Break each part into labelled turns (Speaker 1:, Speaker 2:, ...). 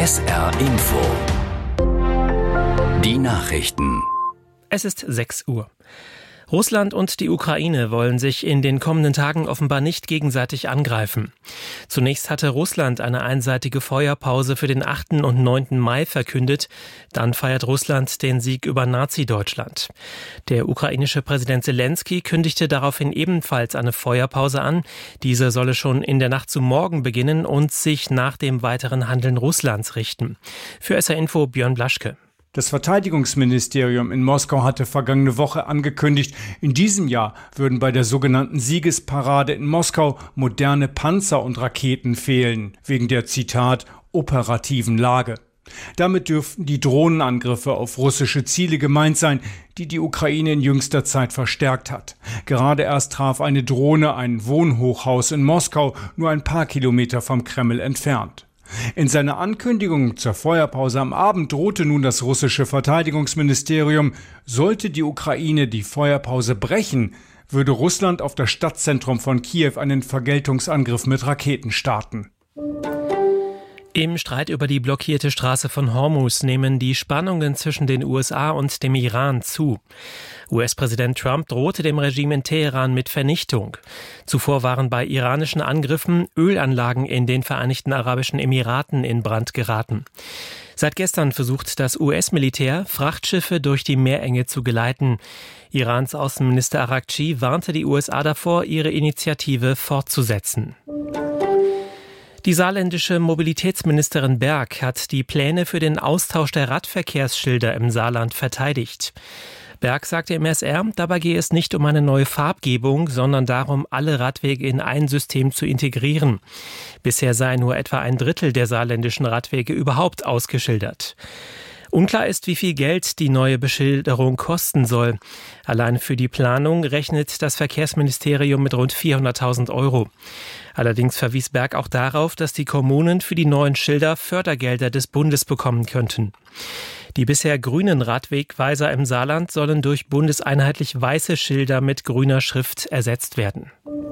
Speaker 1: SR Info. Die Nachrichten.
Speaker 2: Es ist 6 Uhr. Russland und die Ukraine wollen sich in den kommenden Tagen offenbar nicht gegenseitig angreifen. Zunächst hatte Russland eine einseitige Feuerpause für den 8. und 9. Mai verkündet. Dann feiert Russland den Sieg über Nazi-Deutschland. Der ukrainische Präsident Zelensky kündigte daraufhin ebenfalls eine Feuerpause an. Diese solle schon in der Nacht zu morgen beginnen und sich nach dem weiteren Handeln Russlands richten. Für SR Info Björn Blaschke.
Speaker 3: Das Verteidigungsministerium in Moskau hatte vergangene Woche angekündigt, in diesem Jahr würden bei der sogenannten Siegesparade in Moskau moderne Panzer und Raketen fehlen, wegen der, Zitat, operativen Lage. Damit dürften die Drohnenangriffe auf russische Ziele gemeint sein, die die Ukraine in jüngster Zeit verstärkt hat. Gerade erst traf eine Drohne ein Wohnhochhaus in Moskau, nur ein paar Kilometer vom Kreml entfernt. In seiner Ankündigung zur Feuerpause am Abend drohte nun das russische Verteidigungsministerium, sollte die Ukraine die Feuerpause brechen, würde Russland auf das Stadtzentrum von Kiew einen Vergeltungsangriff mit Raketen starten.
Speaker 2: Im Streit über die blockierte Straße von Hormuz nehmen die Spannungen zwischen den USA und dem Iran zu. US-Präsident Trump drohte dem Regime in Teheran mit Vernichtung. Zuvor waren bei iranischen Angriffen Ölanlagen in den Vereinigten Arabischen Emiraten in Brand geraten. Seit gestern versucht das US-Militär, Frachtschiffe durch die Meerenge zu geleiten. Irans Außenminister Araghchi warnte die USA davor, ihre Initiative fortzusetzen. Die saarländische Mobilitätsministerin Berg hat die Pläne für den Austausch der Radverkehrsschilder im Saarland verteidigt. Berg sagte im SR, dabei gehe es nicht um eine neue Farbgebung, sondern darum, alle Radwege in ein System zu integrieren. Bisher sei nur etwa ein Drittel der saarländischen Radwege überhaupt ausgeschildert. Unklar ist, wie viel Geld die neue Beschilderung kosten soll. Allein für die Planung rechnet das Verkehrsministerium mit rund 400.000 €. Allerdings verwies Berg auch darauf, dass die Kommunen für die neuen Schilder Fördergelder des Bundes bekommen könnten. Die bisher grünen Radwegweiser im Saarland sollen durch bundeseinheitlich weiße Schilder mit grüner Schrift ersetzt werden.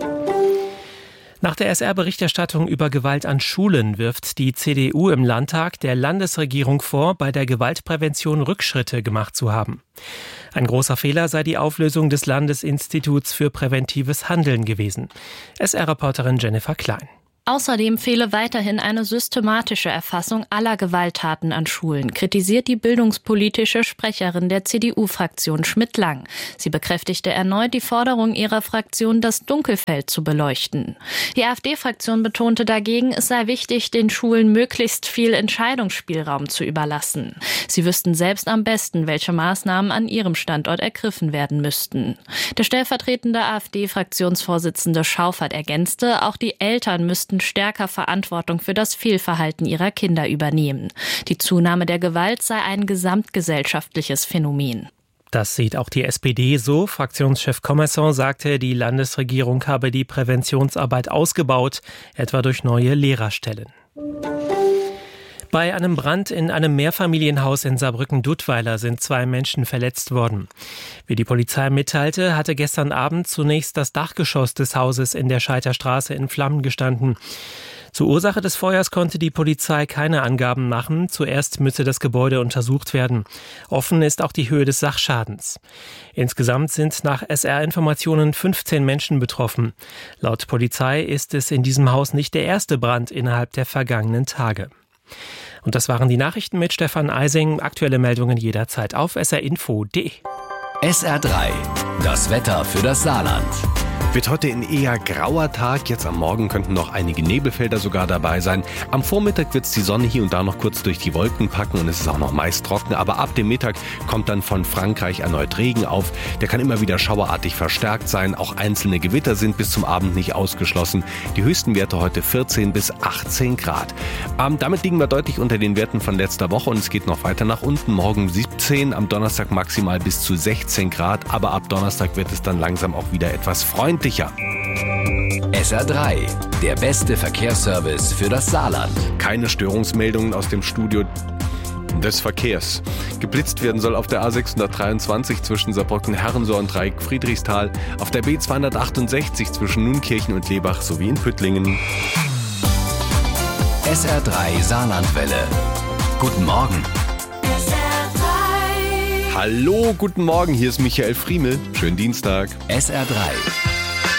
Speaker 2: Nach der SR-Berichterstattung über Gewalt an Schulen wirft die CDU im Landtag der Landesregierung vor, bei der Gewaltprävention Rückschritte gemacht zu haben. Ein großer Fehler sei die Auflösung des Landesinstituts für präventives Handeln gewesen. SR-Reporterin Jennifer Klein.
Speaker 4: Außerdem fehle weiterhin eine systematische Erfassung aller Gewalttaten an Schulen, kritisiert die bildungspolitische Sprecherin der CDU-Fraktion Schmidt-Lang. Sie bekräftigte erneut die Forderung ihrer Fraktion, das Dunkelfeld zu beleuchten. Die AfD-Fraktion betonte dagegen, es sei wichtig, den Schulen möglichst viel Entscheidungsspielraum zu überlassen. Sie wüssten selbst am besten, welche Maßnahmen an ihrem Standort ergriffen werden müssten. Der stellvertretende AfD-Fraktionsvorsitzende Schaufert ergänzte, auch die Eltern müssten stärker Verantwortung für das Fehlverhalten ihrer Kinder übernehmen. Die Zunahme der Gewalt sei ein gesamtgesellschaftliches Phänomen.
Speaker 2: Das sieht auch die SPD so. Fraktionschef Commerson sagte, die Landesregierung habe die Präventionsarbeit ausgebaut, etwa durch neue Lehrerstellen. Bei einem Brand in einem Mehrfamilienhaus in Saarbrücken-Duttweiler sind 2 Menschen verletzt worden. Wie die Polizei mitteilte, hatte gestern Abend zunächst das Dachgeschoss des Hauses in der Scheiterstraße in Flammen gestanden. Zur Ursache des Feuers konnte die Polizei keine Angaben machen. Zuerst müsse das Gebäude untersucht werden. Offen ist auch die Höhe des Sachschadens. Insgesamt sind nach SR-Informationen 15 Menschen betroffen. Laut Polizei ist es in diesem Haus nicht der erste Brand innerhalb der vergangenen Tage. Und das waren die Nachrichten mit Stefan Eising. Aktuelle Meldungen jederzeit auf srinfo.de.
Speaker 1: SR3, das Wetter für das Saarland.
Speaker 5: Wird heute ein eher grauer Tag. Jetzt am Morgen könnten noch einige Nebelfelder sogar dabei sein. Am Vormittag wird es die Sonne hier und da noch kurz durch die Wolken packen und es ist auch noch meist trocken. Aber ab dem Mittag kommt dann von Frankreich erneut Regen auf. Der kann immer wieder schauerartig verstärkt sein. Auch einzelne Gewitter sind bis zum Abend nicht ausgeschlossen. Die höchsten Werte heute 14 bis 18 Grad. Damit liegen wir deutlich unter den Werten von letzter Woche und es geht noch weiter nach unten. Morgen 17, am Donnerstag maximal bis zu 16 Grad. Aber ab Donnerstag wird es dann langsam auch wieder etwas freundlicher.
Speaker 1: SR3, der beste Verkehrsservice für das Saarland.
Speaker 5: Keine Störungsmeldungen aus dem Studio des Verkehrs. Geblitzt werden soll auf der A623 zwischen Saarbrücken-Herrensohr und Dreieck-Friedrichsthal, auf der B268 zwischen Nunkirchen und Lebach sowie in Püttlingen.
Speaker 1: SR3 Saarlandwelle. Guten Morgen.
Speaker 5: Hallo, guten Morgen, hier ist Michael Friemel. Schönen Dienstag.
Speaker 1: SR3.